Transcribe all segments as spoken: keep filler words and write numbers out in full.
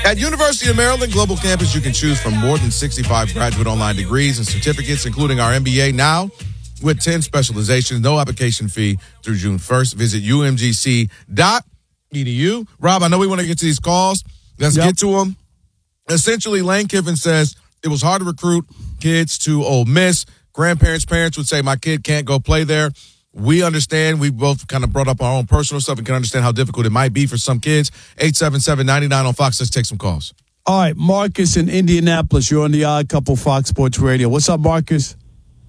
At University of Maryland Global Campus, you can choose from more than sixty-five graduate online degrees and certificates, including our M B A now with ten specializations, no application fee through June first. Visit U M G C dot E D U. Rob, I know we want to get to these calls. Let's yep. get to them. Essentially, Lane Kiffin says it was hard to recruit kids to Ole Miss. Grandparents, parents would say, my kid can't go play there. We understand. We both kind of brought up our own personal stuff and can understand how difficult it might be for some kids. eight seven seven, nine nine on Fox. Let's take some calls. All right, Marcus in Indianapolis. You're on the Odd Couple Fox Sports Radio. What's up, Marcus?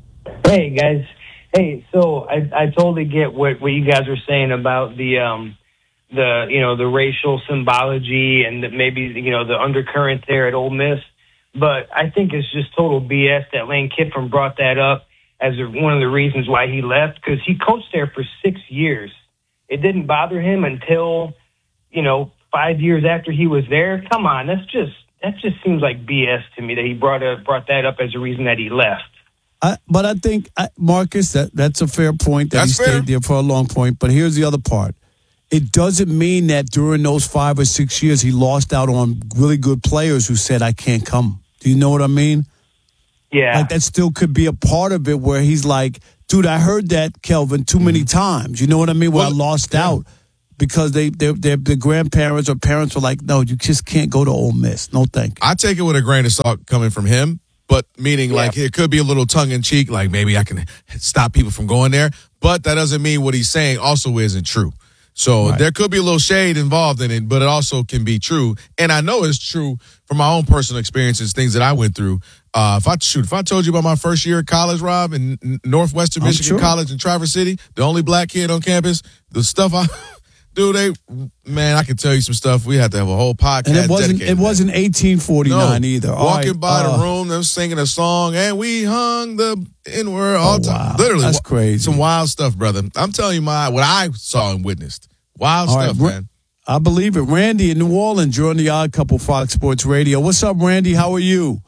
Hey, guys. Hey, so I, I totally get what, what you guys are saying about the um, – the, you know, the racial symbology and the, maybe, you know, the undercurrent there at Ole Miss. But I think it's just total B S that Lane Kiffin brought that up as a, one of the reasons why he left, because he coached there for six years. It didn't bother him until, you know, five years after he was there. Come on, that's just, that just seems like B S to me that he brought a, brought that up as a reason that he left. I, but I think, I, Marcus, that, that's a fair point that that's he fair. stayed there for a long point. But here's the other part. It doesn't mean that during those five or six years he lost out on really good players who said, I can't come. Do you know what I mean? Yeah. Like that still could be a part of it where he's like, dude, I heard that, Kelvin, too many times. You know what I mean? Where well, I lost yeah. out because they, they, they, the grandparents or parents were like, no, you just can't go to Ole Miss. No thank you. I take it with a grain of salt coming from him, but meaning yeah. like it could be a little tongue-in-cheek, like maybe I can stop people from going there. But that doesn't mean what he's saying also isn't true. So right. there could be a little shade involved in it, but it also can be true. And I know it's true from my own personal experiences, things that I went through. Uh, if I shoot, if I told you about my first year at college, Rob, in Northwestern I'm Michigan sure. College in Traverse City, the only black kid on campus, the stuff I do, they man, I can tell you some stuff. We had to have a whole podcast. And it wasn't it wasn't eighteen forty-nine no. either. Walking right. by uh, the room, them singing a song, and we hung the N-word all oh, the time. Wow. Literally, that's crazy. Some wild stuff, brother. I'm telling you, my what I saw and witnessed. Wild All stuff, right, man. I believe it. Randy in New Orleans, you're on the Odd Couple Fox Sports Radio. What's up, Randy? How are you?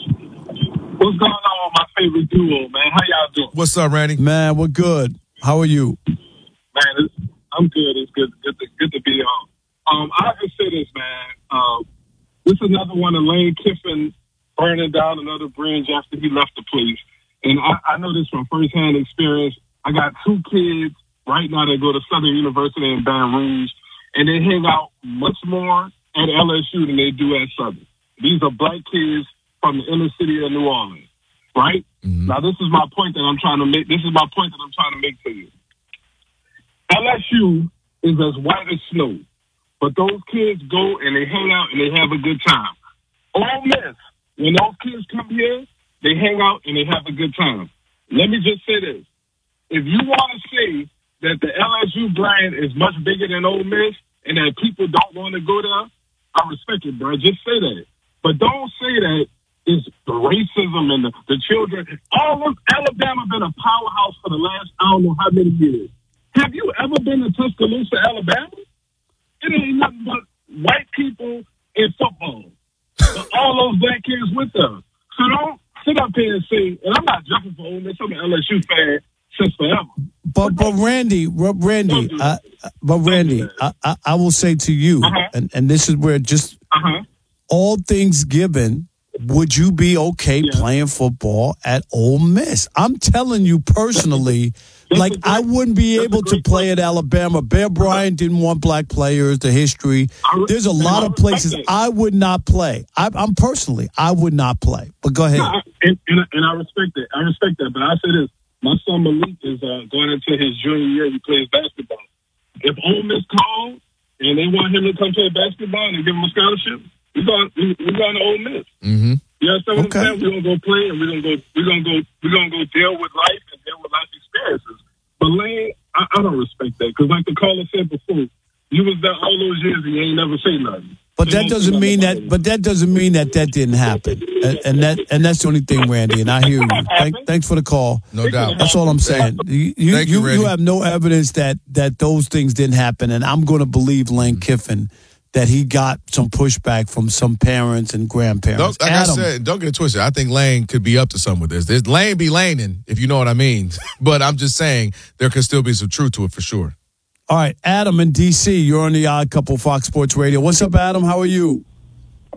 What's going on with my favorite duo, man? How y'all doing? What's up, Randy? Man, we're good. How are you? Man, it's, I'm good. It's good, good, to, good to be on. Um, I can say this, man. Um, this is another one of Lane Kiffin burning down another bridge after he left the place. And I, I know this from firsthand experience. I got two kids right now they go to Southern University in Baton Rouge, and they hang out much more at L S U than they do at Southern. These are black kids from the inner city of New Orleans, right? Mm-hmm. Now, this is my point that I'm trying to make. This is my point that I'm trying to make to you. L S U is as white as snow, but those kids go and they hang out and they have a good time. Ole Miss, when those kids come here, they hang out and they have a good time. Let me just say this. If you want to say that the L S U brand is much bigger than Ole Miss and that people don't want to go there, I respect it, bro. Just say that. But don't say that it's the racism and the, the children. All of Alabama been a powerhouse for the last I don't know how many years. Have you ever been to Tuscaloosa, Alabama? It ain't nothing but white people in football. But all those black kids with them. So don't sit up here and say, and I'm not jumping for Ole Miss, I'm an L S U fan since forever. But but Randy, Randy, I, but Randy, I, I, I will say to you, uh-huh. and, and this is where just uh-huh. all things given, would you be okay yeah. playing football at Ole Miss? I'm telling you personally, like great, I wouldn't be able to play point. at Alabama. Bear Bryant didn't want black players, the history. Re- There's a lot of places that. I would not play. I, I'm personally, I would not play. But go ahead. No, I, and, and, and I respect that. I respect that. But I say this. My son Malik is uh, going into his junior year. He plays basketball. If Ole Miss called and they want him to come play basketball and give him a scholarship, we're going, we're going to Ole Miss. Mm-hmm. You understand what okay. I'm saying? We're gonna go play and we're gonna go. We're gonna go. We're gonna go deal with life and deal with life experiences. But Lane, I, I don't respect that because, like the caller said before, you was there all those years and you ain't never say nothing. But that doesn't mean that. But that doesn't mean that that didn't happen. And, and that and that's the only thing, Randy. And I hear you. Thank, thanks for the call. No doubt. That's all I'm saying. You you, Thank you, you, you have no evidence that that those things didn't happen. And I'm going to believe Lane mm-hmm. Kiffin that he got some pushback from some parents and grandparents. Don't, like Adam, I said, don't get it twisted. I think Lane could be up to something with this. There's, Lane be laning, if you know what I mean. But I'm just saying there could still be some truth to it for sure. All right, Adam in D C, you're on the Odd Couple Fox Sports Radio. What's up, Adam? How are you?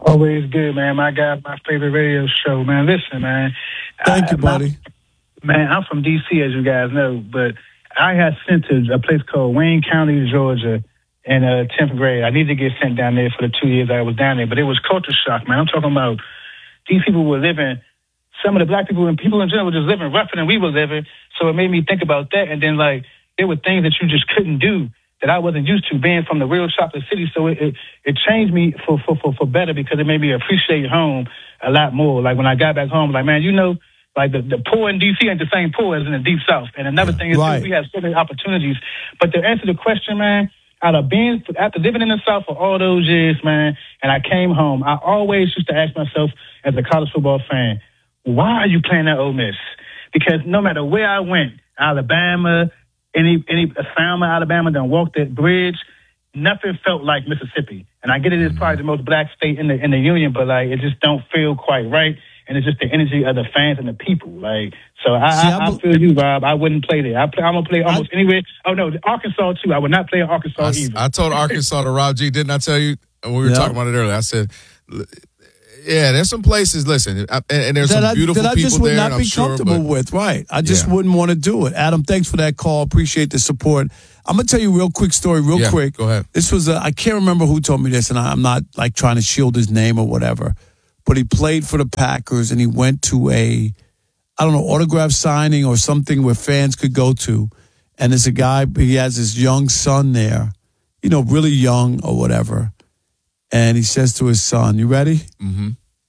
Always good, man. My guy, my favorite radio show, man. Listen, man. Thank I, you, buddy. My, man, I'm from D C, as you guys know, but I got sent to a place called Wayne County, Georgia, in uh, tenth grade. I needed to get sent down there for the two years I was down there, but it was culture shock, man. I'm talking about these people were living, some of the black people and people in general were just living rougher than we were living, so it made me think about that, and then, like, there were things that you just couldn't do that I wasn't used to, being from the real chocolate city. So it, it, it changed me for, for, for, for better, because it made me appreciate home a lot more. Like when I got back home, like, man, you know, like the, the poor in D C ain't the same poor as in the Deep South. And another thing is right. too, we have so many opportunities. But to answer the question, man, out of being, after living in the South for all those years, man, and I came home, I always used to ask myself as a college football fan, why are you playing at Ole Miss? Because no matter where I went, Alabama, Any any Selma, Alabama, done walked that bridge. Nothing felt like Mississippi. And I get it, it's probably the most black state in the in the union, but like it just don't feel quite right. And it's just the energy of the fans and the people. Like so, I See, I, I feel you, Rob. I wouldn't play there. I play, I'm gonna play almost I, anywhere. Oh no, Arkansas too. I would not play at Arkansas I, either. I told Arkansas to Rob G. Didn't I tell you when we were yeah. talking about it earlier? I said. Yeah, there's some places. Listen, and, and there's that some beautiful I, that people I just would there. not and I'm be sure, comfortable but, with. Right, I just yeah. wouldn't want to do it. Adam, thanks for that call. Appreciate the support. I'm gonna tell you a real quick story, real yeah, quick. Go ahead. This was a, I can't remember who told me this, and I, I'm not like trying to shield his name or whatever. But he played for the Packers, and he went to a, I don't know, autograph signing or something where fans could go to. And there's a guy, he has his young son there, you know, really young or whatever. And he says to his son, "You ready?" Mm-hmm.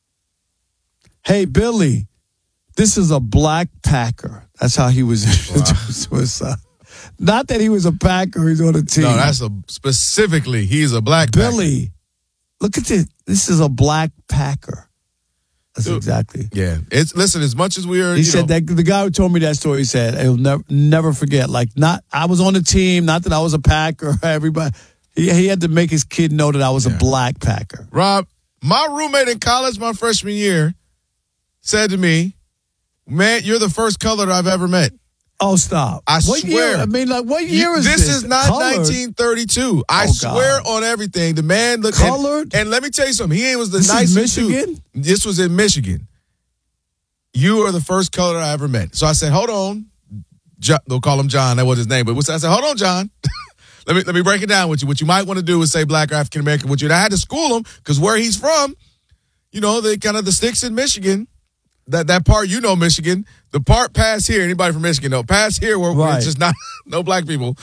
"Hey, Billy, this is a black Packer." That's how he was introduced wow. to his son. Not that he was a Packer, he's on the team. No, that's a specifically, he's a black Billy, Packer. Look at this. This is a black Packer. That's Dude, exactly. Yeah. It's listen, as much as we are. He you said know, that the guy who told me that story, he said, he'll never never forget. Like, not I was on the team, not that I was a Packer. Everybody, he, he had to make his kid know that I was yeah. a black Packer. Rob, my roommate in college, my freshman year, said to me, "Man, you're the first color I've ever met." Oh, stop! I what swear. Year? I mean, like, what year you, is this? This is not Colored? nineteen thirty-two. I oh, swear on everything. The man looked colored. And, and let me tell you something. He was the this nicest is Michigan? dude. This was in Michigan. You are the first color I ever met. So I said, "Hold on." John, they'll call him John. That was his name. But I said, "Hold on, John. let me let me break it down with you. What you might want to do is say black or African American with you." And I had to school him because where he's from, you know, they kind of the sticks in Michigan. That that part, you know, Michigan. The part past here, anybody from Michigan know, past here where, where right. it's just not no black people.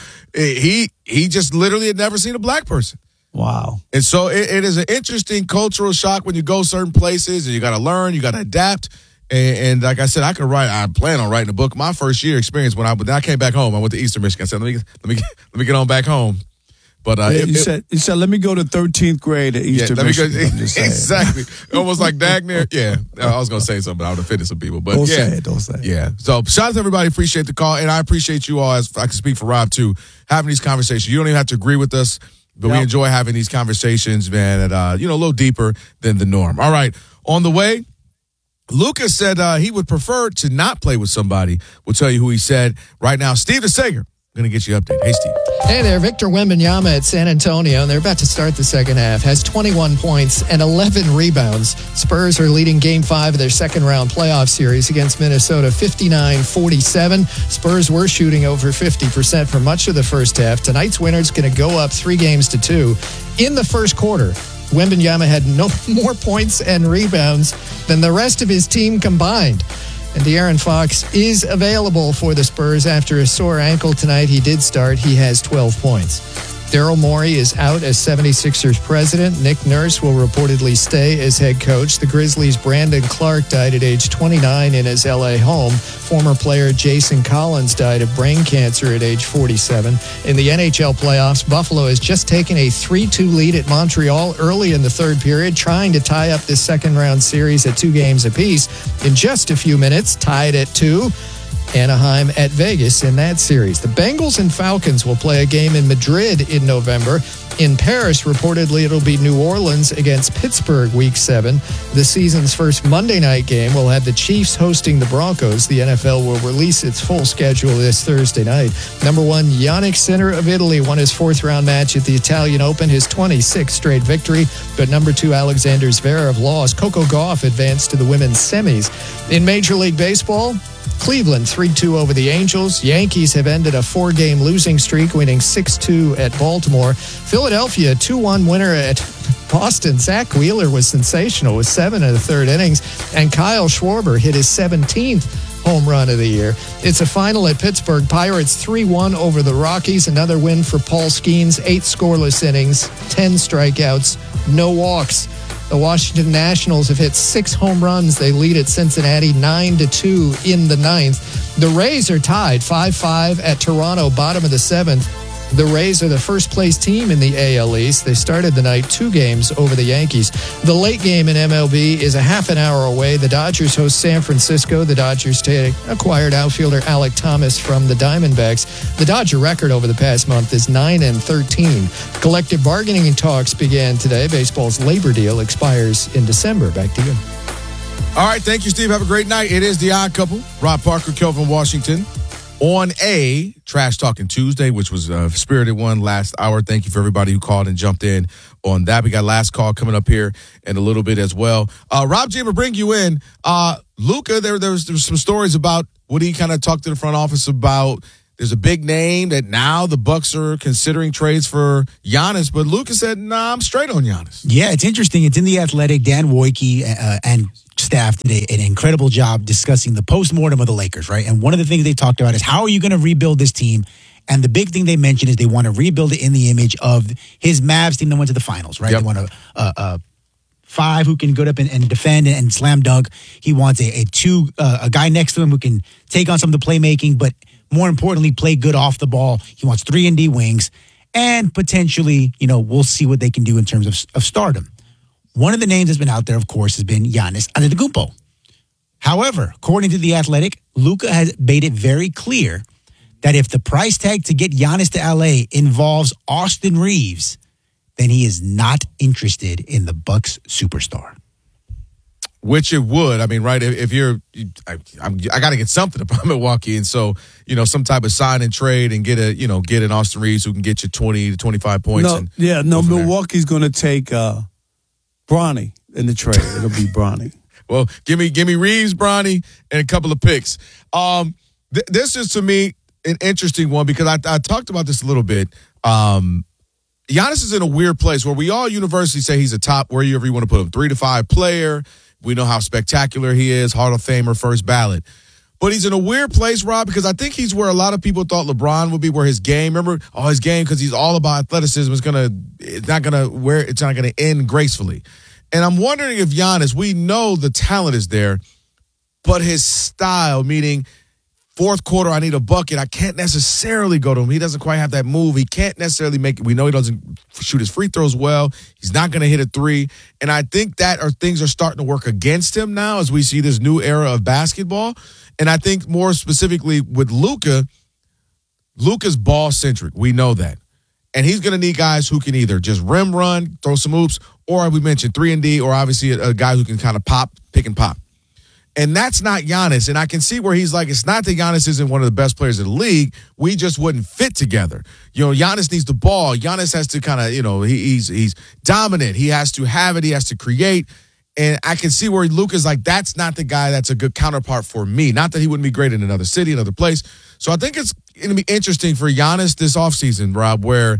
He he just literally had never seen a black person. Wow. And so it, it is an interesting cultural shock when you go certain places and you got to learn, you got to adapt. And, and like I said, I could write. I plan on writing a book. My first year experience when I when I came back home, I went to Eastern Michigan. I said, let me let me let me get on back home. But uh, yeah, it, you it, said you said let me go to thirteenth grade at Eastern yeah, Michigan. Go, exactly, almost like Dagner. Yeah, I was gonna say something, but I would have offended some people. But don't yeah, say it. Don't say it. Yeah. So shout out to everybody. Appreciate the call, and I appreciate you all. As I can speak for Rob too, having these conversations. You don't even have to agree with us, but yep. we enjoy having these conversations, man. And uh, you know, a little deeper than the norm. All right, on the way. Lucas said uh, he would prefer to not play with somebody. We'll tell you who he said right now. Steve DeSager, going to get you updated. Hey, Steve. Hey there, Victor Wembanyama at San Antonio, and they're about to start the second half, has twenty-one points and eleven rebounds. Spurs are leading Game five of their second-round playoff series against Minnesota, fifty-nine forty-seven. Spurs were shooting over fifty percent for much of the first half. Tonight's winner's going to go up three games to two. In the first quarter, Wembanyama had no more points and rebounds than the rest of his team combined. And De'Aaron Fox is available for the Spurs after a sore ankle tonight. He did start. He has twelve points. Daryl Morey is out as seventy-sixers president. Nick Nurse will reportedly stay as head coach. The Grizzlies' Brandon Clark died at age twenty-nine in his L A home. Former player Jason Collins died of brain cancer at age forty-seven. In the N H L playoffs, Buffalo has just taken a three two lead at Montreal early in the third period, trying to tie up this second-round series at two games apiece. In just a few minutes, tied at two. Anaheim at Vegas in that series. The Bengals and Falcons will play a game in Madrid in November. In Paris, reportedly, it'll be New Orleans against Pittsburgh week seven. The season's first Monday night game will have the Chiefs hosting the Broncos. The N F L will release its full schedule this Thursday night. Number one, Yannick Sinner of Italy won his fourth round match at the Italian Open, his twenty-sixth straight victory. But number two, Alexander Zverev lost. Coco Gauff advanced to the women's semis. In Major League Baseball, Cleveland three two over the Angels. Yankees have ended a four-game losing streak, winning six two at Baltimore. Philadelphia, two one winner at Boston. Zach Wheeler was sensational with seven in the third innings, and Kyle Schwarber hit his seventeenth home run of the year. It's a final at Pittsburgh. Pirates three one over the Rockies. Another win for Paul Skeens. Eight scoreless innings, ten strikeouts, no walks. The Washington Nationals have hit six home runs. They lead at Cincinnati nine to two in the ninth. The Rays are tied five five at Toronto, bottom of the seventh. The Rays are the first place team in the A L East. They started the night two games over the Yankees. The late game in M L B is a half an hour away. The Dodgers host San Francisco. The Dodgers take acquired outfielder Alec Thomas from the Diamondbacks. The Dodger record over the past month is nine and thirteen. Collective bargaining talks began today. Baseball's labor deal expires in December. Back to you. All right, thank you, Steve. Have a great night. It is The Odd Couple. Rob Parker, Kelvin Washington. On a Trash Talking Tuesday, which was a spirited one last hour. Thank you for everybody who called and jumped in on that. We got last call coming up here in a little bit as well. Uh, Rob G, will bring you in. Uh, Luka, there, there, was, there was some stories about what he kind of talked to the front office about. There's a big name that now the Bucks are considering trades for Giannis, but Luka said, nah, I'm straight on Giannis. Yeah, it's interesting. It's in The Athletic. Dan Wojcicki uh, and staff did an incredible job discussing the postmortem of the Lakers, right? And one of the things they talked about is how are you going to rebuild this team? And the big thing they mentioned is they want to rebuild it in the image of his Mavs team that went to the finals, right? Yep. They want a, a, a five who can go up and, and defend and, and slam dunk. He wants a, a two, uh, a guy next to him who can take on some of the playmaking, but more importantly, play good off the ball. He wants three and D wings, and potentially, you know, we'll see what they can do in terms of, of stardom. One of the names that's been out there, of course, has been Giannis Antetokounmpo. However, according to The Athletic, Luka has made it very clear that if the price tag to get Giannis to L A involves Austin Reeves, then he is not interested in the Bucks superstar. Which it would. I mean, right, if, if you're, I, I'm, I got to get something from Milwaukee. And so, you know, some type of sign and trade and get a, you know, get an Austin Reeves who can get you twenty to twenty-five points. No, and yeah, no, Milwaukee's going to take uh, Bronny in the trade. It'll be Bronny. Well, give me, give me Reeves, Bronny, and a couple of picks. Um, th- this is, to me, an interesting one because I, I talked about this a little bit. Um, Giannis is in a weird place where we all universally say he's a top, wherever you want to put him, three to five player. We know how spectacular he is, Hall of Famer, first ballot. But he's in a weird place, Rob, because I think he's where a lot of people thought LeBron would be, where his game, remember, oh, his game, because he's all about athleticism, is gonna, it's not gonna, where it's not gonna end gracefully. And I'm wondering if Giannis, we know the talent is there, but his style, meaning fourth quarter, I need a bucket, I can't necessarily go to him. He doesn't quite have that move. He can't necessarily make it. We know he doesn't shoot his free throws well. He's not going to hit a three. And I think that are things are starting to work against him now as we see this new era of basketball. And I think more specifically with Luka, Luka's ball-centric. We know that. And he's going to need guys who can either just rim run, throw some hoops, or we mentioned three and D, or obviously a, a guy who can kind of pop, pick and pop. And that's not Giannis. And I can see where he's like, it's not that Giannis isn't one of the best players in the league. We just wouldn't fit together. You know, Giannis needs the ball. Giannis has to kind of, you know, he, he's he's dominant. He has to have it. He has to create. And I can see where Luka's like, that's not the guy that's a good counterpart for me. Not that he wouldn't be great in another city, another place. So I think it's going to be interesting for Giannis this offseason, Rob, where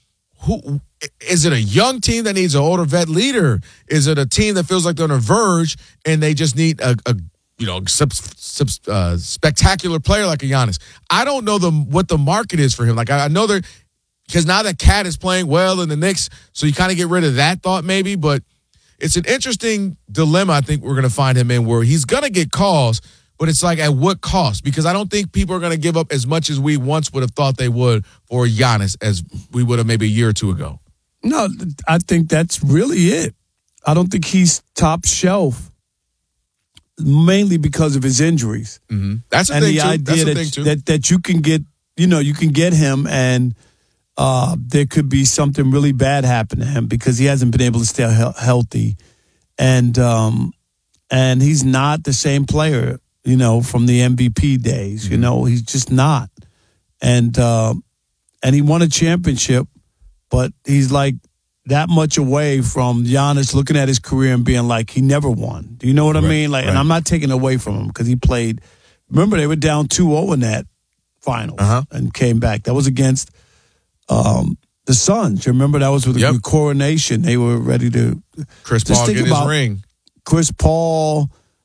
who is it a young team that needs an older vet leader? Is it a team that feels like they're on a verge and they just need a, a you know, sub, sub, uh, spectacular player like a Giannis? I don't know the what the market is for him. Like I, I know they're because now that Cat is playing well in the Knicks, so you kind of get rid of that thought maybe. But it's an interesting dilemma I think we're going to find him in, where he's going to get calls, but it's like at what cost? Because I don't think people are going to give up as much as we once would have thought they would for Giannis as we would have maybe a year or two ago. No, I think that's really it. I don't think he's top shelf, mainly because of his injuries. Mm-hmm. That's the and thing the too. idea That's the that, thing too. that that you can get, you know, you can get him and uh, there could be something really bad happen to him because he hasn't been able to stay he- healthy. And um, and he's not the same player, you know, from the M V P days. You know, he's just not. And uh, and he won a championship, but he's like that much away from Giannis looking at his career and being like, he never won. Do you know what I Right, mean? Like, right. and I'm not taking it away from him because he played. Remember, they were down two oh in that finals Uh-huh. and came back. That was against um, the Suns. You remember that was with Yep. the coronation. They were ready to. Chris Just Paul think get his about- ring. Chris Paul.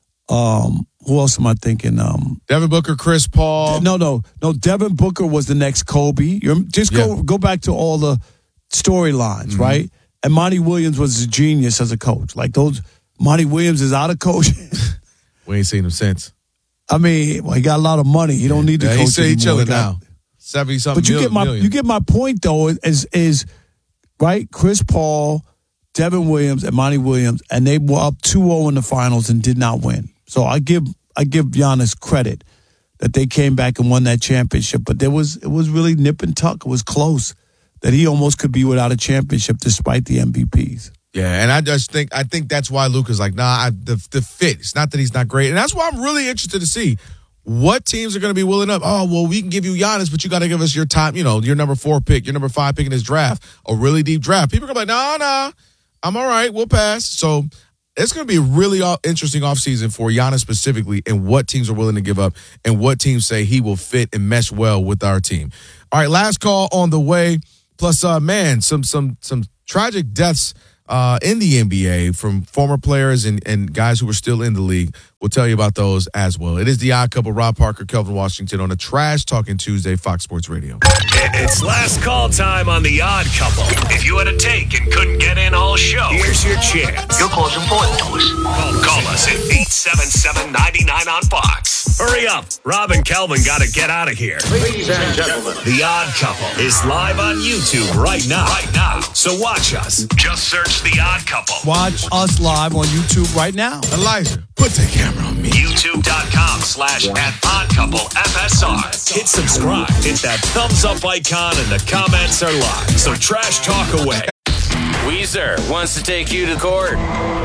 Um, who else am I thinking? Um, Devin Booker, Chris Paul. no, no, no. Devin Booker was the next Kobe. You're, just go Yeah. go back to all the storylines, Mm-hmm. right? And Monty Williams was a genius as a coach. Like those, Monty Williams is out of coaching. We ain't seen him since. I mean, well, he got a lot of money. He don't need to Yeah, coach he said he anymore. chilling He got- now. Seventy something. But you get my million. you get my point though. Is is right? Chris Paul, Devin Williams, and Monty Williams, and they were up two oh in the finals and did not win. So I give I give Giannis credit that they came back and won that championship. But there was it was really nip and tuck. It was close that he almost could be without a championship despite the M V Ps. Yeah, and I just think I think that's why Luka's like, nah, I, the the fit. It's not that he's not great, and that's why I'm really interested to see what teams are going to be willing up. Oh, well, we can give you Giannis, but you got to give us your top, you know, your number four pick, your number five pick in this draft, a really deep draft. People are going to be like, nah, nah, I'm all right, we'll pass. So it's going to be a really interesting offseason for Giannis specifically, and what teams are willing to give up, and what teams say he will fit and mesh well with our team. All right, last call on the way. Plus, uh, man, some some some tragic deaths uh, in the N B A from former players and, and guys who were still in the league. We'll tell you about those as well. It is The Odd Couple, Rob Parker, Kelvin Washington on a Trash Talking Tuesday, Fox Sports Radio. It's last call time on The Odd Couple. If you had a take and couldn't get in all show, here's your chance. Your call's important to us. Call, call us at eight seven seven, nine nine on Fox. Hurry up. Rob and Kelvin got to get out of here. Ladies and gentlemen, The Odd Couple is live on YouTube right now. Right now. So watch us. Just search The Odd Couple. Watch us live on YouTube right now. Elijah, put the camera on me. YouTube.com slash at Odd Couple F S R. Hit subscribe. Hit that thumbs up icon and the comments are live. So trash talk away. Weezer wants to take you to court.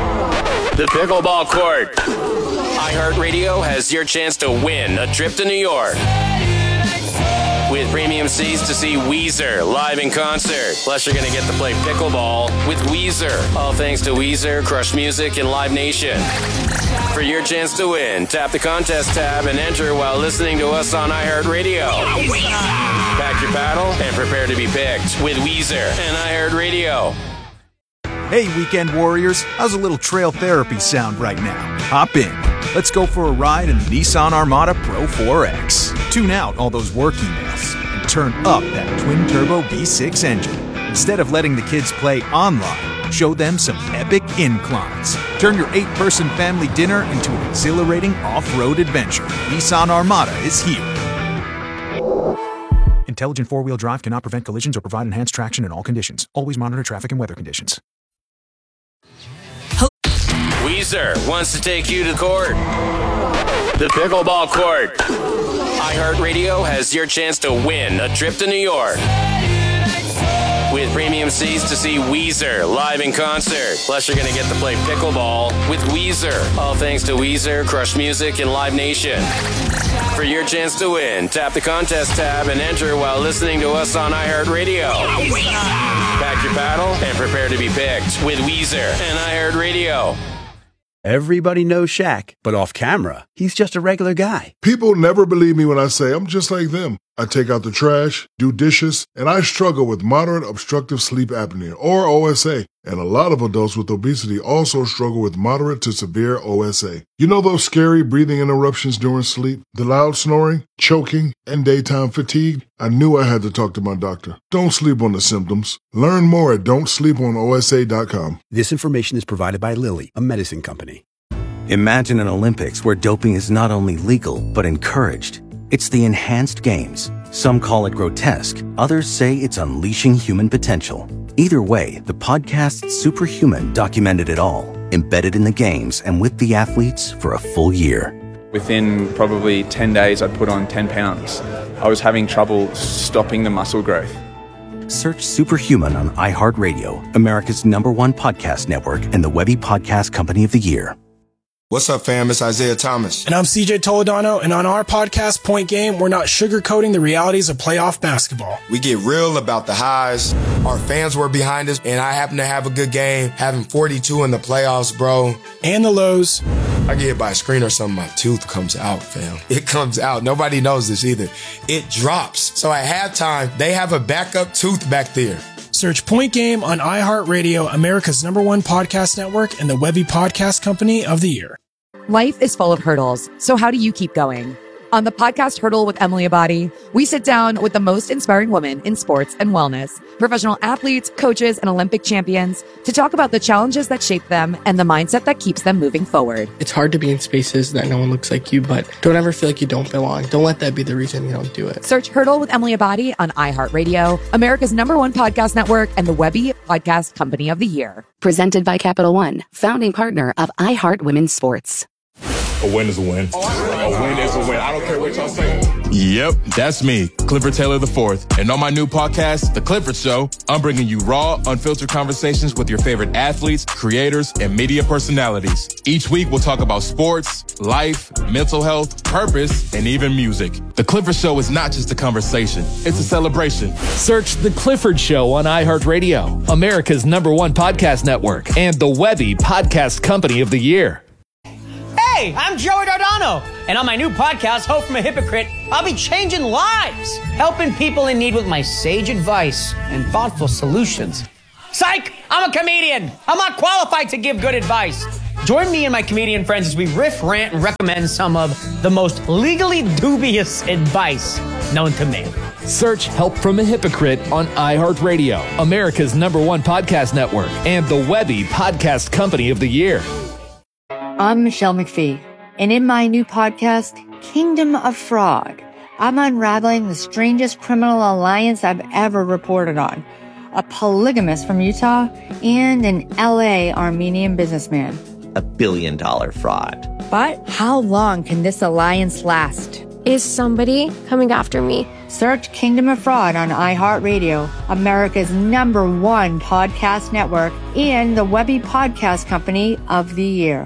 The pickleball court. iHeartRadio has your chance to win a trip to New York. With premium seats to see Weezer live in concert. Plus, you're going to get to play pickleball with Weezer. All thanks to Weezer, Crush Music, and Live Nation. For your chance to win, tap the contest tab and enter while listening to us on iHeartRadio. Pack your paddle and prepare to be picked with Weezer and iHeartRadio. Hey, weekend warriors, how's a little trail therapy sound right now? Hop in. Let's go for a ride in the Nissan Armada Pro four X. Tune out all those work emails and turn up that twin-turbo V six engine. Instead of letting the kids play online, show them some epic inclines. Turn your eight-person family dinner into an exhilarating off-road adventure. Nissan Armada is here. Intelligent four-wheel drive cannot prevent collisions or provide enhanced traction in all conditions. Always monitor traffic and weather conditions. Weezer wants to take you to court. The pickleball court. iHeartRadio has your chance to win a trip to New York. With premium seats to see Weezer live in concert. Plus, you're going to get to play pickleball with Weezer. All thanks to Weezer, Crush Music, and Live Nation. For your chance to win, tap the contest tab and enter while listening to us on iHeartRadio. Pack your paddle and prepare to be picked with Weezer and iHeartRadio. Everybody knows Shaq, but off camera, he's just a regular guy. People never believe me when I say I'm just like them. I take out the trash, do dishes, and I struggle with moderate obstructive sleep apnea, or O S A. And a lot of adults with obesity also struggle with moderate to severe O S A. You know those scary breathing interruptions during sleep, the loud snoring, choking, and daytime fatigue? I knew I had to talk to my doctor. Don't sleep on the symptoms. Learn more at don't sleep on O S A dot com. This information is provided by Lilly, a medicine company. Imagine an Olympics where doping is not only legal, but encouraged. It's the enhanced games. Some call it grotesque. Others say it's unleashing human potential. Either way, the podcast Superhuman documented it all, embedded in the games and with the athletes for a full year. Within probably ten days, I'd put on ten pounds. I was having trouble stopping the muscle growth. Search Superhuman on iHeartRadio, America's number one podcast network, and the Webby Podcast Company of the Year. What's up, fam? It's Isaiah Thomas. And I'm C J Toledano, and on our podcast, Point Game, we're not sugarcoating the realities of playoff basketball. We get real about the highs. Our fans were behind us, and I happen to have a good game, having forty-two in the playoffs, bro. And the lows. I get hit by a screen or something, my tooth comes out, fam. It comes out. Nobody knows this either. It drops. So at halftime, they have a backup tooth back there. Search Point Game on iHeartRadio, America's number one podcast network, and the Webby Podcast Company of the Year. Life is full of hurdles, so how do you keep going? On the podcast Hurdle with Emily Abadi, we sit down with the most inspiring women in sports and wellness, professional athletes, coaches, and Olympic champions to talk about the challenges that shape them and the mindset that keeps them moving forward. It's hard to be in spaces that no one looks like you, but don't ever feel like you don't belong. Don't let that be the reason you don't do it. Search Hurdle with Emily Abadi on iHeartRadio, America's number one podcast network, and the Webby Podcast Company of the Year. Presented by Capital One, founding partner of iHeart Women's Sports. A win is a win. A win is a win. I don't care what y'all say. Yep, that's me, Clifford Taylor the fourth. And on my new podcast, The Clifford Show, I'm bringing you raw, unfiltered conversations with your favorite athletes, creators, and media personalities. Each week, we'll talk about sports, life, mental health, purpose, and even music. The Clifford Show is not just a conversation, it's a celebration. Search The Clifford Show on iHeartRadio, America's number one podcast network, and the Webby Podcast Company of the Year. Hey, I'm Joey Dardano, and on my new podcast, Hope from a Hypocrite, I'll be changing lives, helping people in need with my sage advice and thoughtful solutions. Psych! I'm a comedian. I'm not qualified to give good advice. Join me and my comedian friends as we riff, rant, and recommend some of the most legally dubious advice known to me. Search Help from a Hypocrite on iHeartRadio, America's number one podcast network, and the Webby Podcast Company of the Year. I'm Michelle McPhee, and in my new podcast, Kingdom of Fraud, I'm unraveling the strangest criminal alliance I've ever reported on. A polygamist from Utah and an L A Armenian businessman. A billion dollar fraud. But how long can this alliance last? Is somebody coming after me? Search Kingdom of Fraud on iHeartRadio, America's number one podcast network, and the Webby Podcast Company of the Year.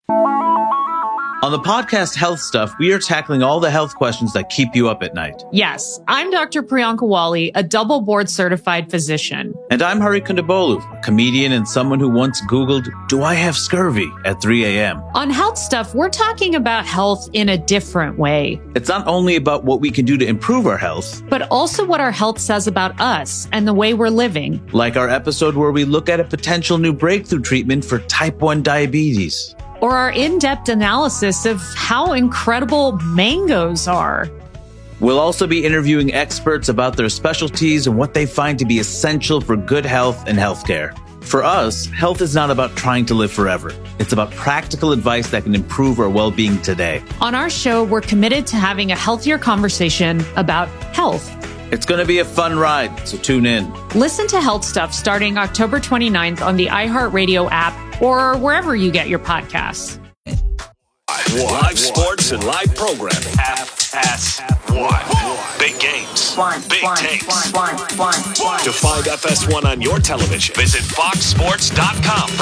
On the podcast Health Stuff, we are tackling all the health questions that keep you up at night. Yes, I'm Doctor Priyanka Wali, a double board certified physician. And I'm Hari Kondabolu, a comedian and someone who once Googled, do I have scurvy at three a.m. On Health Stuff, we're talking about health in a different way. It's not only about what we can do to improve our health, but also what our health says about us and the way we're living. Like our episode where we look at a potential new breakthrough treatment for type one diabetes. Or our in-depth analysis of how incredible mangoes are. We'll also be interviewing experts about their specialties and what they find to be essential for good health and healthcare. For us, health is not about trying to live forever. It's about practical advice that can improve our well-being today. On our show, we're committed to having a healthier conversation about health. It's going to be a fun ride, so tune in. Listen to Health Stuff starting October twenty-ninth on the iHeartRadio app or wherever you get your podcasts. Live sports and live programming. F S one. Big games. One, big one, takes. one, one, one, one. To find F S one on your television, visit fox sports dot com for